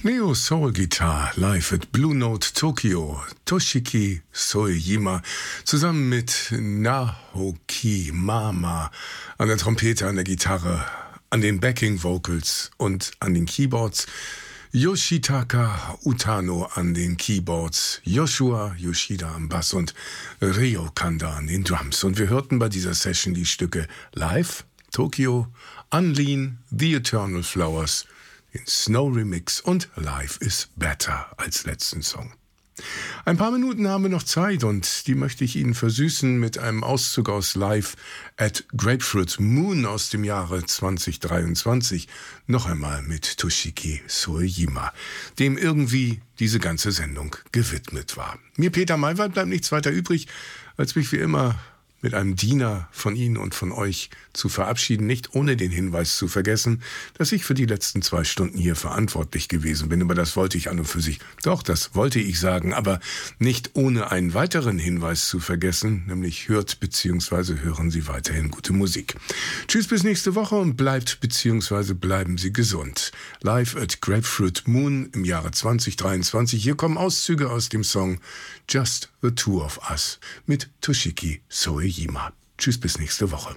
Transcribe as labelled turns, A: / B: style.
A: Neo Soul Guitar live at Blue Note Tokyo, Toshiki Soejima, zusammen mit Naoki Mama an der Trompete, an der Gitarre, an den Backing Vocals und an den Keyboards, Yoshitaka Utano an den Keyboards, Joshua Yoshida am Bass und Ryo Kanda an den Drums. Und wir hörten bei dieser Session die Stücke Live, Tokyo, Unlean, The Eternal Flowers, den Snow Remix und Life is Better als letzten Song. Ein paar Minuten haben wir noch Zeit und die möchte ich Ihnen versüßen mit einem Auszug aus Live at Grapefruit Moon aus dem Jahre 2023. Noch einmal mit Toshiki Soejima, dem irgendwie diese ganze Sendung gewidmet war. Mir, Peter Maywald, bleibt nichts weiter übrig, als mich wie immer mit einem Diener von Ihnen und von euch zu verabschieden, nicht ohne den Hinweis zu vergessen, dass ich für die letzten 2 Stunden hier verantwortlich gewesen bin. Aber das wollte ich an und für sich, doch, das wollte ich sagen, aber nicht ohne einen weiteren Hinweis zu vergessen, nämlich hört bzw. hören Sie weiterhin gute Musik. Tschüss bis nächste Woche und bleibt bzw. bleiben Sie gesund. Live at Grapefruit Moon im Jahre 2023. Hier kommen Auszüge aus dem Song Just the Two of Us mit Toshiki Soejima. Tschüss bis nächste Woche.